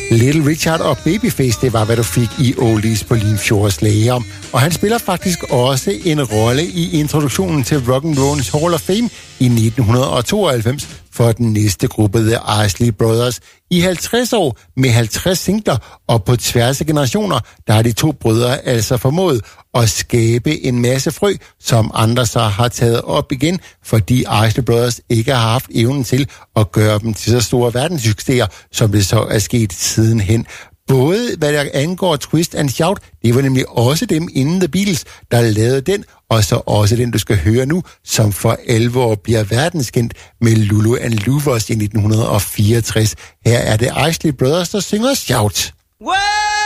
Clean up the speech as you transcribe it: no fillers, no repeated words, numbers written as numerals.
Little Richard og Babyface, det var, hvad du fik i Oldies på Limfjords Lager. Og han spiller faktisk også en rolle i introduktionen til Rock'n'Roll's Hall of Fame i 1992 for den næste gruppe, The Isley Brothers. I 50 år med 50 singler og på tværs af generationer, der har de to brødre altså formået at skabe en masse frø, som andre så har taget op igen, fordi Isley Brothers ikke har haft evnen til at gøre dem til så store verdenssucceser, som det så er sket sidenhen. Både hvad der angår Twist and Shout, det var nemlig også dem inden The Beatles, der lavede den, og så også den, du skal høre nu, som for 11 år bliver verdenskendt med Lulu and Louvers i 1964. Her er det Isley Brothers, der synger Shout. Well!